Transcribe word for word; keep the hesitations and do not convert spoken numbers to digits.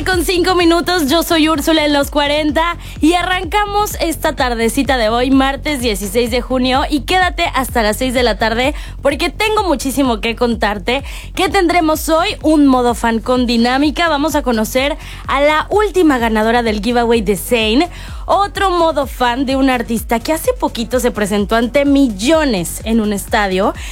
tarde con cinco minutos, yo soy Úrsula en los cuarenta y arrancamos esta tardecita de hoy, martes dieciséis de junio, y quédate hasta las seis de la tarde porque tengo muchísimo que contarte. ¿Qué tendremos hoy? Un modo fan con dinámica, vamos a conocer a la última ganadora del giveaway de Zayn, otro modo fan de un artista que hace poquito se presentó ante millones en un estadio